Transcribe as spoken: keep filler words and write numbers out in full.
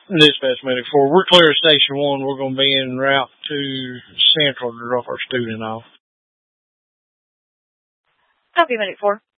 Dispatch Medic four. We're clear at Station one. We're going to be en route to Central to drop our student off. Copy, Medic four.